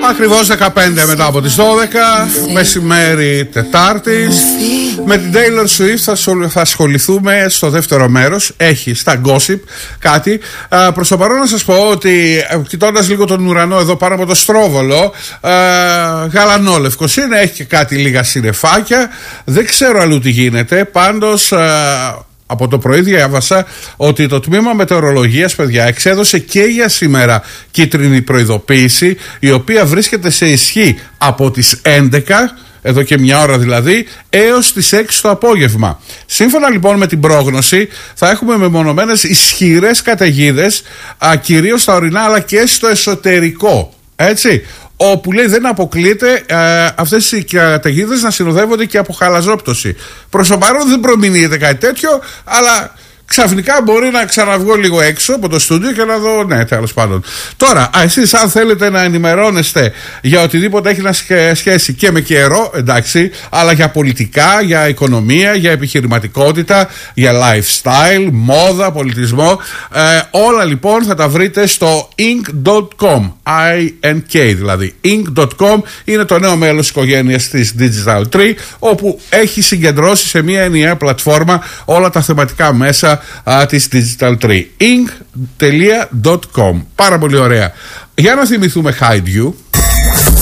Ακριβώς 15 μετά από τις 12, μεσημέρι Τετάρτης. Με την Taylor Swift θα ασχοληθούμε στο δεύτερο μέρος. Έχει στα gossip κάτι. Προς το παρόν να σας πω ότι κοιτώντας λίγο τον ουρανό εδώ πάνω από το Στρόβολο, γαλανόλευκος είναι, έχει και κάτι λίγα συννεφάκια. Δεν ξέρω αλλού τι γίνεται. Πάντως από το πρωί διάβασα ότι το τμήμα μετεωρολογίας, παιδιά, εξέδωσε και για σήμερα κίτρινη προειδοποίηση, η οποία βρίσκεται σε ισχύ από τις 11, εδώ και μια ώρα δηλαδή, έως τις 6 το απόγευμα. Σύμφωνα λοιπόν με την πρόγνωση, θα έχουμε μεμονωμένες ισχυρές καταιγίδες, κυρίως στα ορεινά αλλά και στο εσωτερικό, έτσι, όπου λέει δεν αποκλείεται αυτές οι καταιγίδες να συνοδεύονται και από χαλαζόπτωση. Προς το παρόν δεν προμηνύεται κάτι τέτοιο, αλλά ξαφνικά μπορεί να ξαναβγώ λίγο έξω από το στούντιο και να δω, ναι, τέλος πάντων. Τώρα, εσείς αν θέλετε να ενημερώνεστε για οτιδήποτε έχει να σχέση και με καιρό, εντάξει, αλλά για πολιτικά, για οικονομία, για επιχειρηματικότητα, για lifestyle, μόδα, πολιτισμό, όλα λοιπόν θα τα βρείτε στο ink.com, I-N-K δηλαδή. Ink.com είναι το νέο μέλος της οικογένειας της Digital Tree, όπου έχει συγκεντρώσει σε μια ενιαία πλατφόρμα όλα τα θεματικά μέσα της Digital Tree. ink.com. Πάρα πολύ ωραία. Για να θυμηθούμε Hide You.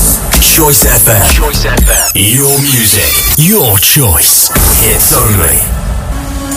Choice FM. Your music, your choice. Hits only.